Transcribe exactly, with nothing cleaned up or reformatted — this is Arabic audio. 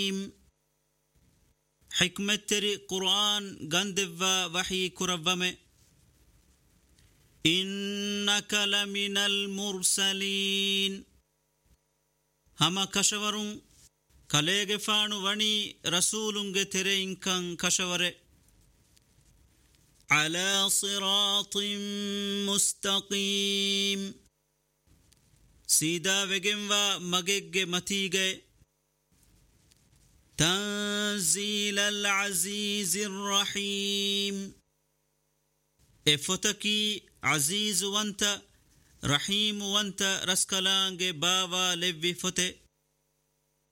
الرحيم حكمة تري قرآن غندفا وحي كربمه إنك لمن المرسلين هما كشورون كاليغ فانو وني رسولنگ ترين كان كشوره على صراط مستقيم سيدا وگنوا مگگ متيگه تنزيل العزيز الرحيم افتكي عزيز وانت رحيم وانت رسكلانگ بابا لبي فتة